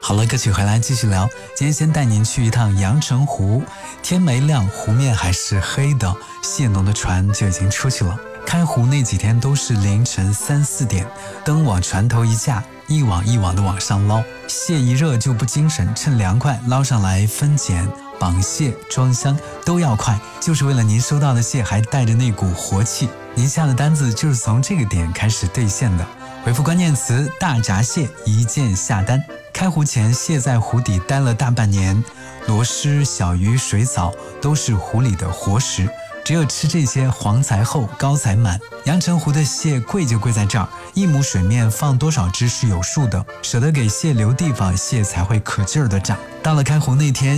好了，歌曲回来继续聊。今天先带您去一趟阳澄湖，天没亮，湖面还是黑的，蟹农的船就已经出去了。开湖那几天都是凌晨3、4点，灯往船头一架，一网一网的往上捞，蟹一热就不精神，趁凉快捞上来分拣、绑蟹、装箱都要快，就是为了您收到的蟹还带着那股活气。您下的单子就是从这个点开始兑现的。回复关键词大闸蟹一键下单。开湖前，蟹在湖底待了大半年，螺蛳、小鱼、水藻都是湖里的活食，只有吃这些黄才厚，高才满。阳澄湖的蟹贵就贵在这儿，一亩水面放多少只是有数的，舍得给蟹留地方，蟹才会可劲儿的长。到了开湖那天，